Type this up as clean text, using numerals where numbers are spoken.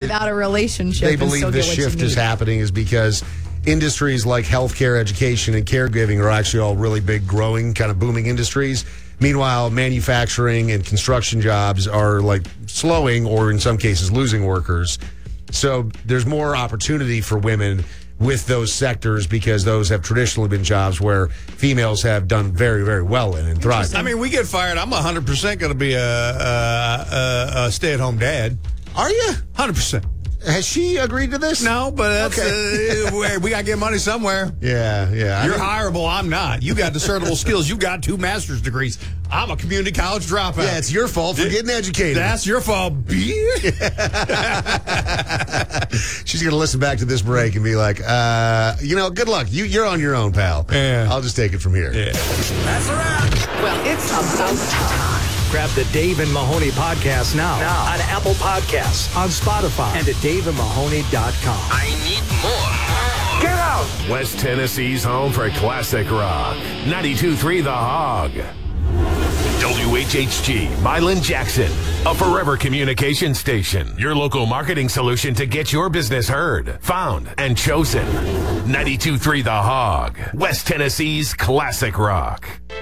without a relationship. They believe this shift is happening is because industries like healthcare, education, and caregiving are actually all really big, growing, kind of booming industries. Meanwhile, manufacturing and construction jobs are like slowing or in some cases losing workers. So there's more opportunity for women with those sectors because those have traditionally been jobs where females have done very, very well in and thrived. I mean, we get fired. I'm 100% going to be a stay-at-home dad. Are you? 100%. Has she agreed to this? No, but that's, we got to get money somewhere. Yeah. You're hireable. I'm not. You got discernible skills. You got 2 master's degrees. I'm a community college dropout. Yeah, it's your fault for getting educated. That's your fault. She's going to listen back to this break and be like, good luck. You're on your own, pal. Yeah. I'll just take it from here. Yeah. That's a wrap. Well, it's about time. Grab the Dave and Mahoney podcast now on Apple Podcasts, on Spotify, and at daveandmahoney.com. I need more. Get out! West Tennessee's home for classic rock. 92.3 The Hog. WHHG, Milan Jackson, a forever communication station. Your local marketing solution to get your business heard, found, and chosen. 92.3 The Hog, West Tennessee's classic rock.